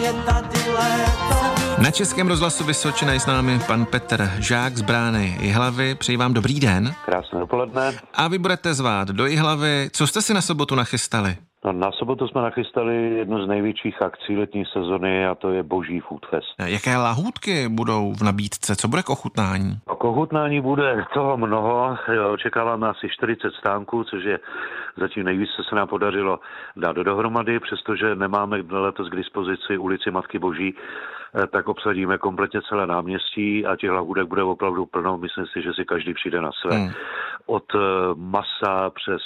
je tady léto. Na Českém rozhlasu Vysočina je s námi pan Petr Žák z Brány Jihlavy. Přeji vám dobrý den. Krásné dopoledne. A vy budete zvát do Jihlavy. Co jste si na sobotu nachystali? No, na sobotu jsme nachystali jednu z největších akcí letní sezony a to je Boží Food Fest. Jaké lahůdky budou v nabídce? Co bude k ochutnání? K ochutnání bude toho mnoho. Očekáváme asi 40 stánků, což je zatím nejvíc, co se nám podařilo dát dohromady, přestože nemáme letos k dispozici ulici Matky Boží, tak obsadíme kompletně celé náměstí a těch lahůdek bude opravdu plno. Myslím si, že si každý přijde na své. Od masa přes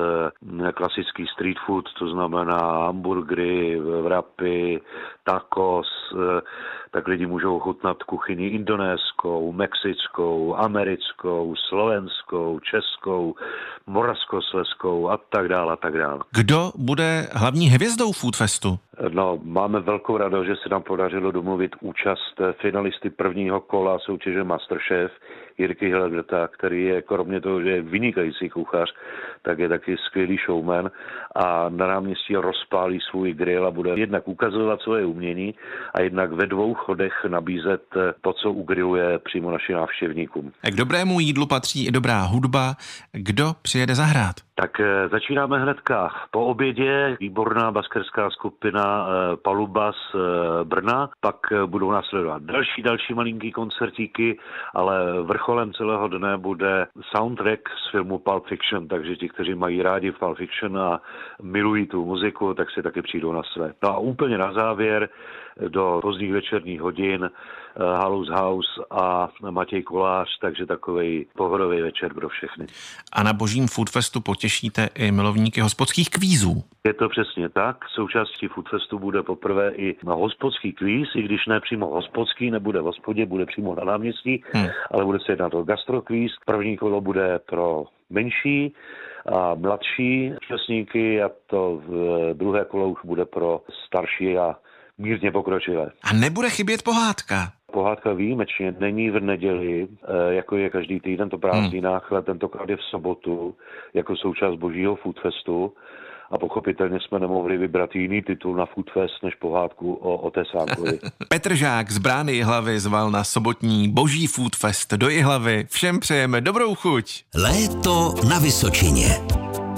klasický street food, to znamená hamburgery, wrapy, tacos, tak lidi můžou chutnat kuchyni indonéskou, mexickou, americkou, slovenskou, českou, moravskoslezskou a tak dále, a tak dále. Kdo bude hlavní hvězdou Food Festu? No, máme velkou radost, že se nám podařilo domluvit účast finalisty prvního kola soutěže Masterchef Jirky Hilgerta, který je kromě toho, že je vynikající kuchař, tak je taky skvělý showman a na náměstí rozpálí svůj grill a bude jednak ukazovat svoje umění a jednak ve dvou chodech nabízet to, co ugriluje přímo našim návštěvníkům. K dobrému jídlu patří i dobrá hudba. Kdo přijede zahrát? Tak začínáme hnedka po obědě. Výborná baskerská skupina Paluba z Brna. Pak budou následovat další malinký koncertíky, ale vrcholem celého dne bude soundtrack z filmu Pulp Fiction, takže ti, kteří mají rádi Pulp Fiction a milují tu muziku, tak si taky přijdou na své. No a úplně na závěr do pozdních večerních hodin Halus House a Matěj Kolář, takže takovej pohodový večer pro všechny. A na Božím Food Festu potěšíte i milovníky hospodských kvízů. Je to přesně tak. Součástí Food Festu bude poprvé i hospodský kvíz, i když ne přímo hospodský, nebude v hospodě, bude přímo na náměstí, ale bude se jednat o gastrokvíz. První kolo bude pro menší a mladší účastníky a to druhé kolo už bude pro starší a mírně pokročilé. A nebude chybět pohádka. Pohádka výjimečně není v neděli, jako je každý týden to prázdninách, ale tentokrát je v sobotu, jako součást Božího Food Festu. A pochopitelně jsme nemohli vybrat jiný titul na Food Fest než pohádku o Otesánkovi. Petr Žák z Brány Jihlavy zval na sobotní Boží Food Fest do Jihlavy. Všem přejeme dobrou chuť. Léto na Vysočině.